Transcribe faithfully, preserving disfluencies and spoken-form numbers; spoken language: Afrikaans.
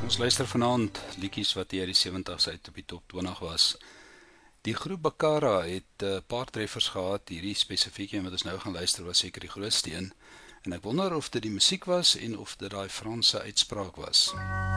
Ons luister vanaand liedjies wat hier die sewentig's uit op die top twintig was. Die groep Bakara het 'n uh, paar treffers gehad. Hierdie spesifiek een wat ons nou gaan luister was seker die grootste een. En ek wonder of dit die musiek was en of dit daai Franse uitspraak was.